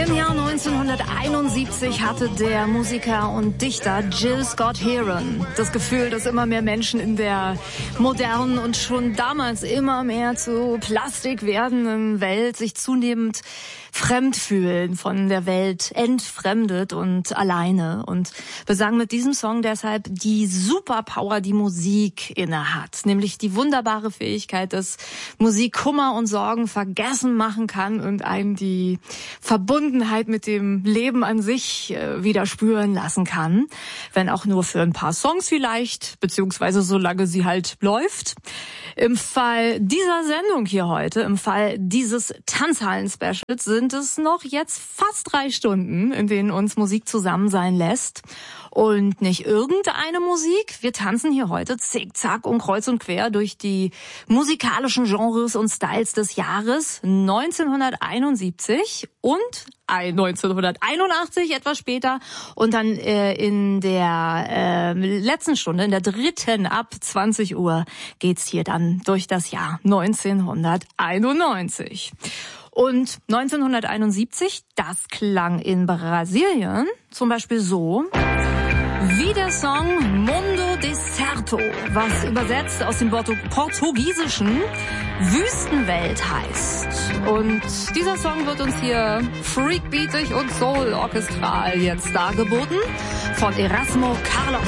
Im Jahr 1971 hatte der Musiker und Dichter Gil Scott-Heron das Gefühl, dass immer mehr Menschen in der modernen und schon damals immer mehr zu Plastik werdenden Welt sich zunehmend fremd fühlen, von der Welt entfremdet und alleine, und besang mit diesem Song deshalb die Superpower, die Musik innehat, nämlich die wunderbare Fähigkeit, dass Musik Kummer und Sorgen vergessen machen kann und einen die Verbundenheit mit dem Leben an sich wieder spüren lassen kann, wenn auch nur für ein paar Songs vielleicht, beziehungsweise solange sie halt läuft. Im Fall dieser Sendung hier heute, im Fall dieses Tanzhallen-Specials, sind es noch jetzt fast 3 Stunden, in denen uns Musik zusammen sein lässt. Und nicht irgendeine Musik. Wir tanzen hier heute zickzack und kreuz und quer durch die musikalischen Genres und Styles des Jahres 1971 und 1981 etwas später, und dann in der letzten Stunde, in der dritten ab 20 Uhr geht's hier dann durch das Jahr 1991. Und 1971, das klang in Brasilien zum Beispiel so wie der Song Mundo Deserto, was übersetzt aus dem Portugiesischen Wüstenwelt heißt. Und dieser Song wird uns hier freakbeatig und soul-orchestral jetzt dargeboten von Erasmo Carlos.